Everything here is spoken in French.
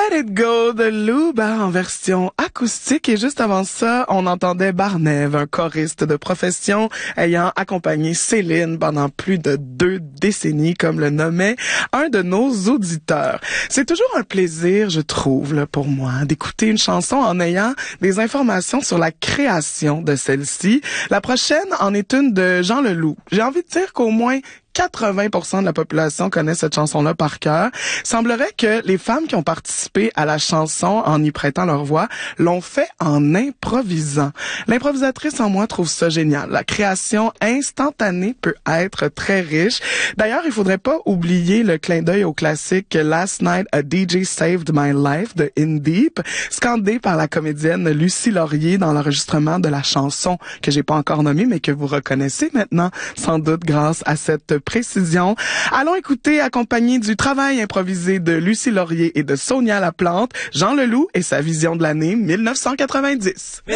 Let It Go de Luba en version acoustique. Et juste avant ça, on entendait Barnève, un choriste de profession ayant accompagné Céline pendant plus de 2 décennies, comme le nommait un de nos auditeurs. C'est toujours un plaisir, je trouve, là, pour moi, d'écouter une chanson en ayant des informations sur la création de celle-ci. La prochaine en est une de Jean Leloup. J'ai envie de dire qu'au moins 80% de la population connaît cette chanson-là par cœur. Semblerait que les femmes qui ont participé à la chanson en y prêtant leur voix l'ont fait en improvisant. L'improvisatrice en moi trouve ça génial. La création instantanée peut être très riche. D'ailleurs, il faudrait pas oublier le clin d'œil au classique Last Night a DJ Saved My Life de In Deep, scandé par la comédienne Lucie Laurier dans l'enregistrement de la chanson que j'ai pas encore nommée, mais que vous reconnaissez maintenant, sans doute grâce à cette précision. Allons écouter, accompagné du travail improvisé de Lucie Laurier et de Sonia Laplante, Jean Leloup et sa vision de l'année 1990.